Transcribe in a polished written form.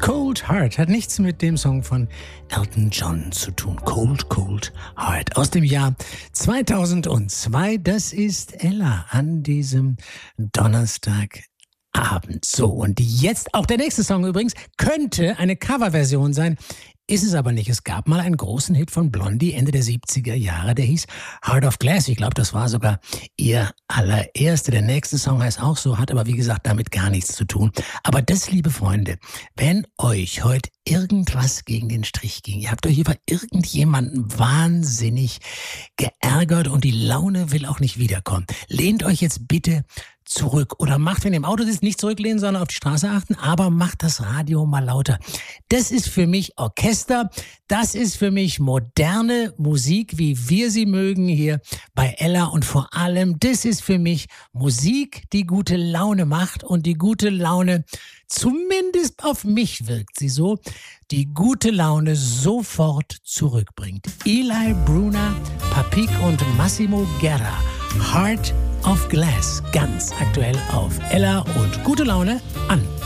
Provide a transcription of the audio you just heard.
Cold Heart hat nichts mit dem Song von Elton John zu tun. Cold, Cold Heart aus dem Jahr 2002. Das ist Ella an diesem Donnerstagabend. So, und jetzt auch der nächste Song übrigens könnte eine Coverversion sein. Ist es aber nicht. Es gab mal einen großen Hit von Blondie Ende der 70er Jahre, der hieß Heart of Glass. Ich glaube, das war sogar ihr allererster. Der nächste Song heißt auch so, hat aber wie gesagt damit gar nichts zu tun. Aber das, liebe Freunde, wenn euch heute irgendwas gegen den Strich ging, ihr habt euch über irgendjemanden wahnsinnig geärgert und die Laune will auch nicht wiederkommen, lehnt euch jetzt bitte zurück oder macht, wenn ihr im Auto sitzt, nicht zurücklehnen, sondern auf die Straße achten, aber macht das Radio mal lauter. Das ist für mich Orchester, das ist für mich moderne Musik, wie wir sie mögen hier bei Ella, und vor allem, das ist für mich Musik, die gute Laune macht und die gute Laune, zumindest auf mich wirkt sie so, die gute Laune sofort zurückbringt. Eli Brunner, Papik und Massimo Guerra, Heart of Glass, ganz aktuell auf Ella, und gute Laune an.